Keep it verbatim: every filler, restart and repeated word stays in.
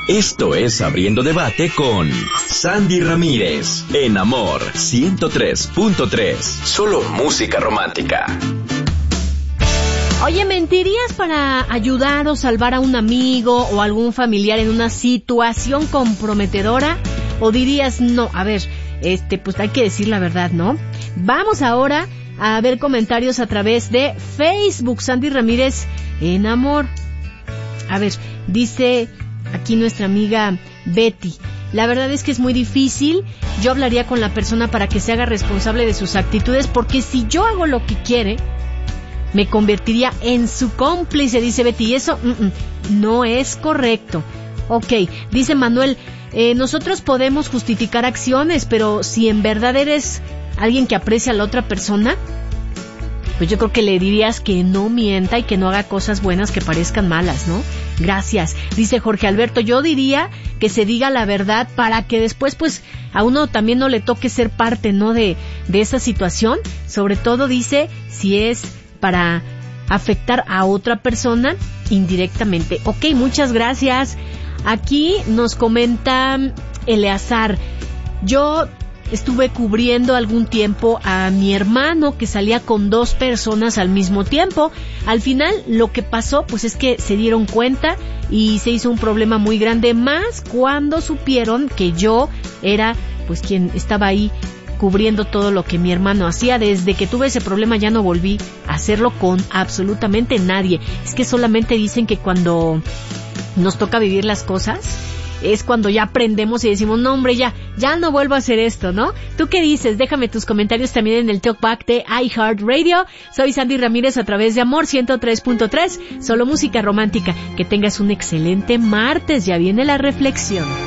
Esto es Abriendo Debate con Sandy Ramírez, en Amor ciento tres punto tres. Solo música romántica. Oye, ¿mentirías para ayudar o salvar a un amigo o algún familiar en una situación comprometedora? ¿O dirías, no, a ver, este, pues hay que decir la verdad, ¿no? Vamos ahora a ver comentarios a través de Facebook. Sandy Ramírez en Amor. A ver, dice aquí nuestra amiga Betty. La verdad es que es muy difícil. Yo hablaría con la persona para que se haga responsable de sus actitudes, porque si yo hago lo que quiere, me convertiría en su cómplice, dice Betty, y eso mm, mm, no es correcto. Ok, dice Manuel, eh, nosotros podemos justificar acciones, pero si en verdad eres alguien que aprecia a la otra persona, pues yo creo que le dirías que no mienta y que no haga cosas buenas que parezcan malas, ¿no? Gracias. Dice Jorge Alberto, yo diría que se diga la verdad para que después, pues, a uno también no le toque ser parte, ¿no? De, de esa situación. Sobre todo, dice, si es para afectar a otra persona indirectamente. Ok, muchas gracias. Aquí nos comenta Eleazar, yo estuve cubriendo algún tiempo a mi hermano que salía con dos personas al mismo tiempo. Al final lo que pasó pues es que se dieron cuenta y se hizo un problema muy grande, más cuando supieron que yo era pues quien estaba ahí cubriendo todo lo que mi hermano hacía. Desde que tuve ese problema ya no volví a hacerlo con absolutamente nadie. Es que solamente dicen que cuando nos toca vivir las cosas es cuando ya aprendemos y decimos, no hombre, ya, ya no vuelvo a hacer esto, ¿no? ¿Tú qué dices? Déjame tus comentarios también en el Talkback de iHeartRadio. Soy Sandy Ramírez a través de Amor ciento tres punto tres, solo música romántica. Que tengas un excelente martes, ya viene la reflexión.